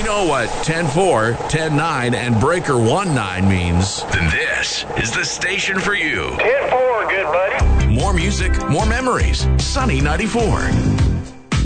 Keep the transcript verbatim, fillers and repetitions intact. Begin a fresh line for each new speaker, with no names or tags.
you know what ten four, ten nine, and Breaker one nine means, then this is the station for you.
ten four, good buddy.
More music, more memories. Sunny ninety-four.